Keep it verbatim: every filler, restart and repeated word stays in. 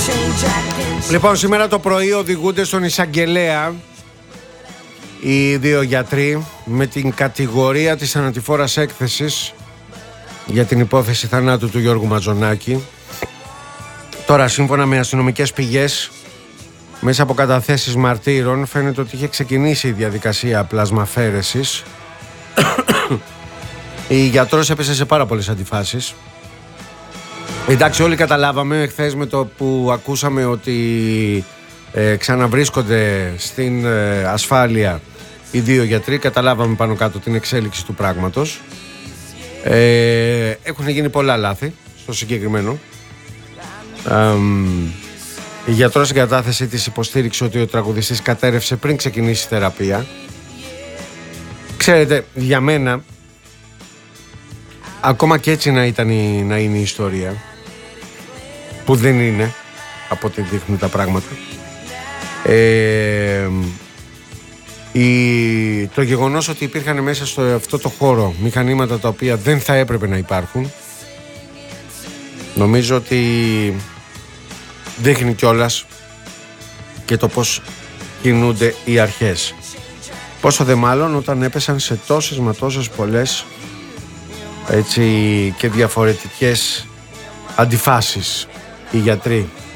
Λοιπόν, σήμερα το πρωί οδηγούνται στον εισαγγελέα οι δύο γιατροί με την κατηγορία της ανατηφόρας έκθεσης για την υπόθεση θανάτου του Γιώργου Ματζονάκη. Τώρα, σύμφωνα με αστυνομικές πηγές, μέσα από καταθέσεις μαρτύρων, φαίνεται ότι είχε ξεκινήσει η διαδικασία πλασμαφαίρεσης. Η γιατρός έπεσε σε πάρα πολλές αντιφάσεις. Εντάξει, όλοι καταλάβαμε χθες με το που ακούσαμε ότι ε, ξαναβρίσκονται στην ε, ασφάλεια οι δύο γιατροί. Καταλάβαμε πάνω κάτω την εξέλιξη του πράγματος. Ε, έχουν γίνει πολλά λάθη στο συγκεκριμένο. Ε, η γιατρός στην κατάθεσή της υποστήριξε ότι ο τραγουδιστής κατέρευσε πριν ξεκινήσει η θεραπεία. Ξέρετε, για μένα, ακόμα και έτσι να, ήταν η, να είναι η ιστορία, που δεν είναι από ό,τι δείχνουν τα πράγματα, ε, η, το γεγονός ότι υπήρχαν μέσα στο αυτό το χώρο μηχανήματα τα οποία δεν θα έπρεπε να υπάρχουν, νομίζω ότι δείχνει κιόλας και το πως κινούνται οι αρχές. Πόσο δε μάλλον όταν έπεσαν σε τόσες μα τόσες πολλές έτσι και διαφορετικές αντιφάσεις οι γιατροί